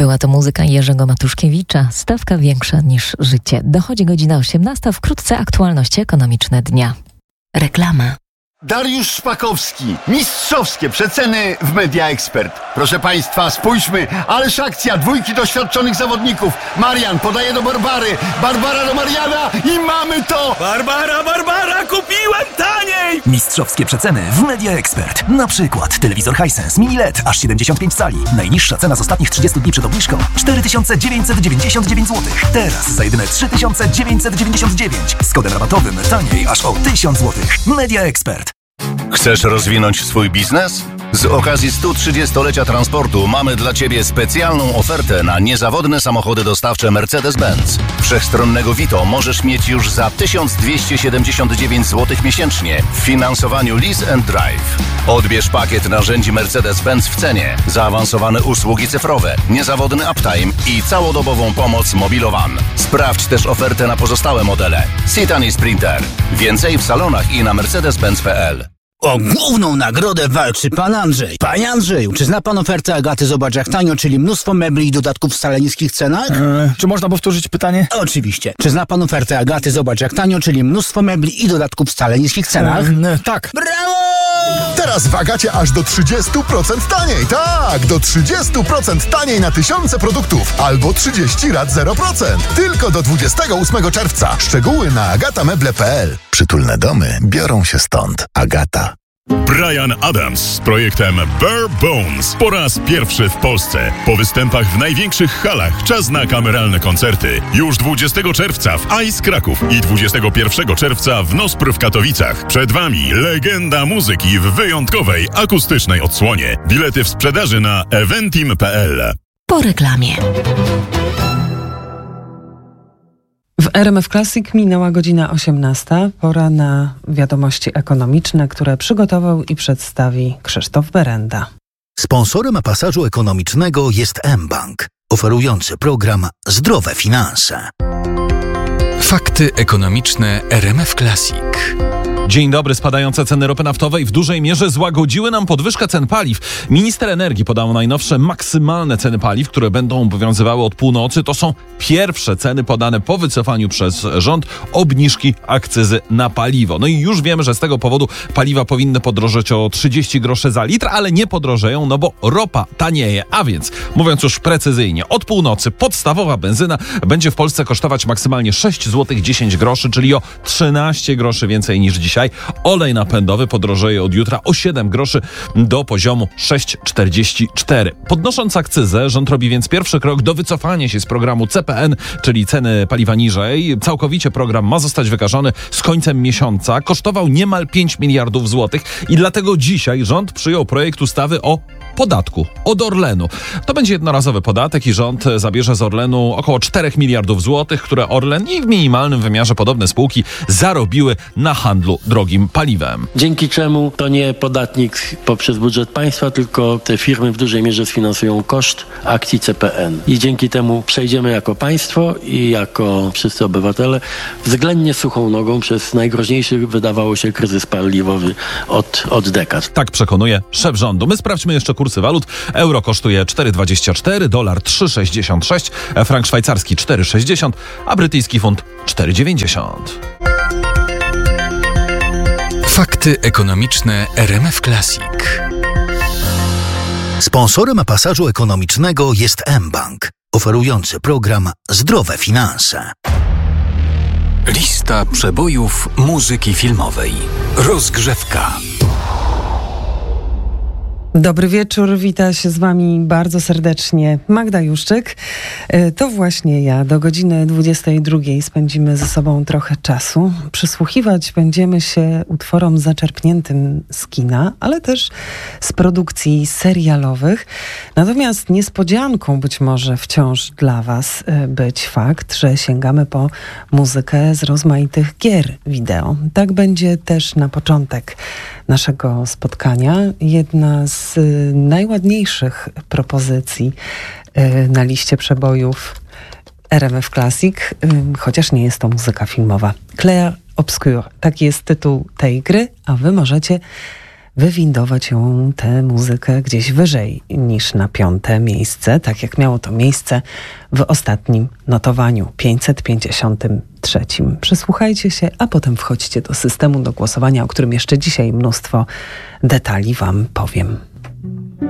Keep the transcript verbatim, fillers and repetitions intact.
Była to muzyka Jerzego Matuszkiewicza, stawka większa niż życie. Dochodzi godzina osiemnasta, wkrótce aktualności ekonomiczne dnia. Reklama. Dariusz Szpakowski. Mistrzowskie przeceny w Media Expert. Proszę Państwa, spójrzmy, ależ akcja, dwójki doświadczonych zawodników. Marian podaje do Barbary, Barbara do Mariana i mamy to! Barbara, Barbara, kupiłem taniej! Mistrzowskie przeceny w Media Expert. Na przykład telewizor Hisense Mini L E D aż siedemdziesiąt pięć cali. Najniższa cena z ostatnich trzydziestu dni przed obniżką cztery tysiące dziewięćset dziewięćdziesiąt dziewięć złotych. Teraz za jedyne trzy tysiące dziewięćset dziewięćdziesiąt dziewięć. Z kodem rabatowym taniej aż o tysiąc złotych. Media Expert. Chcesz rozwinąć swój biznes? Z okazji stu trzydziestolecia transportu mamy dla Ciebie specjalną ofertę na niezawodne samochody dostawcze Mercedes-Benz. Wszechstronnego Vito możesz mieć już za tysiąc dwieście siedemdziesiąt dziewięć złotych miesięcznie w finansowaniu Lease and Drive. Odbierz pakiet narzędzi Mercedes-Benz w cenie, zaawansowane usługi cyfrowe, niezawodny uptime i całodobową pomoc Mobilowan. Sprawdź też ofertę na pozostałe modele. Citan i Sprinter. Więcej w salonach i na mercedes benz kropka p l. O główną nagrodę walczy pan Andrzej. Panie Andrzeju, czy zna pan ofertę Agaty Zobacz jak tanio, czyli mnóstwo mebli i dodatków w wcale niskich cenach? Eee, czy można powtórzyć pytanie? Oczywiście. Czy zna pan ofertę Agaty Zobacz jak tanio, czyli mnóstwo mebli i dodatków w wcale niskich cenach? Eee, tak. Brawo! Teraz w Agacie aż do trzydzieści procent taniej. Tak, do trzydzieści procent taniej na tysiące produktów. Albo trzydzieści rat zero procent. Tylko do dwudziestego ósmego czerwca. Szczegóły na agatameble kropka p l. Przytulne domy biorą się stąd. Agata. Bryan Adams z projektem Bare Bones po raz pierwszy w Polsce. Po występach w największych halach czas na kameralne koncerty. Już dwudziestego czerwca w Ice Kraków i dwudziestego pierwszego czerwca w Nospr w Katowicach. Przed Wami legenda muzyki w wyjątkowej, akustycznej odsłonie. Bilety w sprzedaży na eventim kropka p l. Po reklamie. W R M F Classic minęła godzina osiemnasta. Pora na wiadomości ekonomiczne, które przygotował i przedstawi Krzysztof Berenda. Sponsorem pasażu ekonomicznego jest mBank, oferujący program Zdrowe Finanse. Fakty ekonomiczne R M F Classic. Dzień dobry. Spadające ceny ropy naftowej w dużej mierze złagodziły nam podwyżkę cen paliw. Minister energii podał najnowsze maksymalne ceny paliw, które będą obowiązywały od północy. To są pierwsze ceny podane po wycofaniu przez rząd obniżki akcyzy na paliwo. No i już wiemy, że z tego powodu paliwa powinny podrożeć o trzydzieści groszy za litr, ale nie podrożeją, no bo ropa tanieje. A więc, mówiąc już precyzyjnie, od północy podstawowa benzyna będzie w Polsce kosztować maksymalnie sześć złotych dziesięć groszy, czyli o trzynaście groszy więcej niż dzisiaj. Olej napędowy podrożeje od jutra o siedem groszy do poziomu sześć czterdzieści cztery. Podnosząc akcyzę, rząd robi więc pierwszy krok do wycofania się z programu C P N, czyli ceny paliwa niżej. Całkowicie program ma zostać wygarzony z końcem miesiąca. Kosztował niemal pięć miliardów złotych i dlatego dzisiaj rząd przyjął projekt ustawy o podatku od Orlenu. To będzie jednorazowy podatek i rząd zabierze z Orlenu około czterech miliardów złotych, które Orlen i w minimalnym wymiarze podobne spółki zarobiły na handlu drogim paliwem. Dzięki czemu to nie podatnik poprzez budżet państwa, tylko te firmy w dużej mierze sfinansują koszt akcji C P N. I dzięki temu przejdziemy jako państwo i jako wszyscy obywatele względnie suchą nogą przez najgroźniejszy, wydawało się, kryzys paliwowy od, od dekad. Tak przekonuje szef rządu. My sprawdźmy jeszcze kursy walut. Euro kosztuje cztery dwadzieścia cztery, dolar trzy sześćdziesiąt sześć, frank szwajcarski cztery sześćdziesiąt, a brytyjski funt cztery dziewięćdziesiąt. Fakty ekonomiczne R M F Classic. Sponsorem pasażu ekonomicznego jest mBank, oferujący program Zdrowe Finanse. Lista przebojów muzyki filmowej. Rozgrzewka. Dobry wieczór, wita się z Wami bardzo serdecznie Magda Juszczyk. To właśnie ja. Do godziny dwudziestej drugiej spędzimy ze sobą trochę czasu. Przysłuchiwać będziemy się utworom zaczerpniętym z kina, ale też z produkcji serialowych. Natomiast niespodzianką być może wciąż dla Was być fakt, że sięgamy po muzykę z rozmaitych gier wideo. Tak będzie też na początek naszego spotkania. Jedna z najładniejszych propozycji na liście przebojów R M F Classic, chociaż nie jest to muzyka filmowa. Clair Obscur, taki jest tytuł tej gry, a wy możecie wywindować ją, tę muzykę, gdzieś wyżej niż na piąte miejsce, tak jak miało to miejsce w ostatnim notowaniu, pięćset pięćdziesiątym trzecim. Przysłuchajcie się, a potem wchodźcie do systemu do głosowania, o którym jeszcze dzisiaj mnóstwo detali wam powiem.